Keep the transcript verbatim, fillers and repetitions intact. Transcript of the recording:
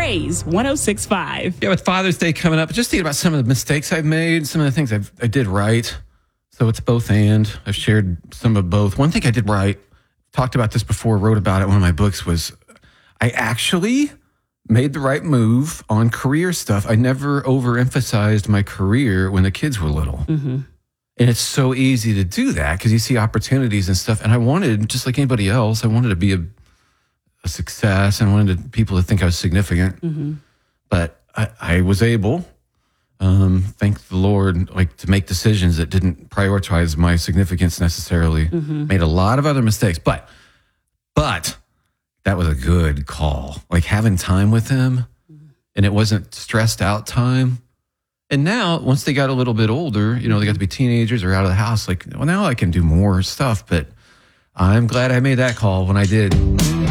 Praise one oh six point five. Yeah, with Father's Day coming up, just thinking about some of the mistakes I've made, some of the things I've, I did right. So it's both and. I've shared some of both. One thing I did right, talked about this before, wrote about it in one of my books, was I actually made the right move on career stuff. I never overemphasized my career when the kids were little. Mm-hmm. And it's so easy to do that because you see opportunities and stuff. And I wanted, just like anybody else, I wanted to be a, a success. And I wanted people to think I was significant. Mm-hmm. But I, I was able, um, thank the Lord, like to make decisions that didn't prioritize my significance necessarily. Mm-hmm. Made a lot of other mistakes. But, but that was a good call. Like having time with him, and it wasn't stressed out time. And now, once they got a little bit older, you know, they got to be teenagers or out of the house, like, well, now I can do more stuff. But I'm glad I made that call when I did.